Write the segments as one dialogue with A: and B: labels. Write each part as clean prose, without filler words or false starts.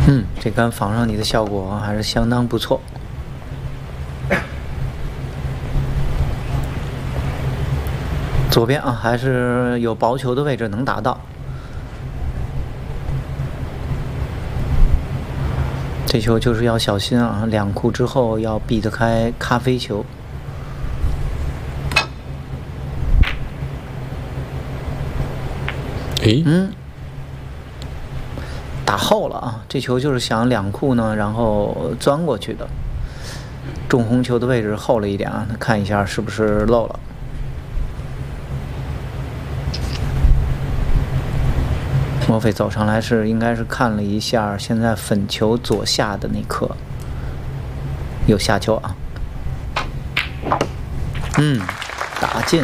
A: 这杆防上你的效果还是相当不错。左边啊，还是有薄球的位置能打到。这球就是要小心啊，两库之后要避得开咖啡球。打后了啊！这球就是想两库呢，然后钻过去的。中红球的位置后了一点啊，看一下是不是漏了。莫非走上来应该是看了一下现在粉球左下的那颗有下球啊。打进。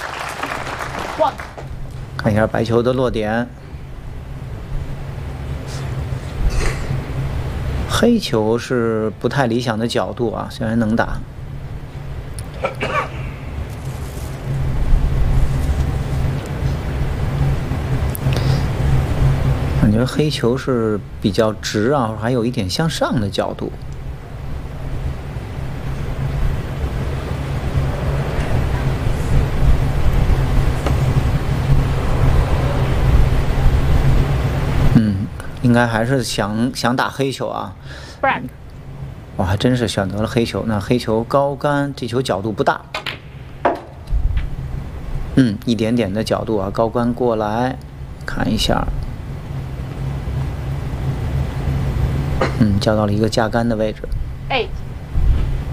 A: 看一下白球的落点。黑球是不太理想的角度啊，虽然能打。感觉黑球是比较直啊，还有一点向上的角度。应该还是想打黑球啊。哇，还真是选择了黑球。那黑球高杆，这球角度不大。一点点的角度啊，高杆过来，看一下。交到了一个架杆的位置。